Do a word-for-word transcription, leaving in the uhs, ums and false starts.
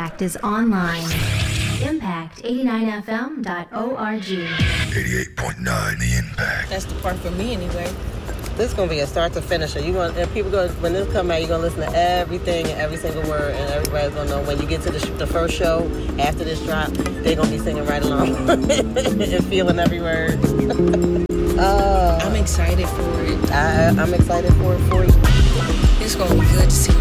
Impact is online. impact eighty-nine f m dot org. eighty-eight point nine The Impact. That's the part for me anyway. This is gonna be a start to finish. You going and people going when this come out, you're gonna listen to everything and every single word, and everybody's gonna know when you get to the, sh- the first show after this drop, they're gonna be singing right along and feeling every word. uh, I'm excited for it. I, I'm excited for it for you. It's gonna be good to see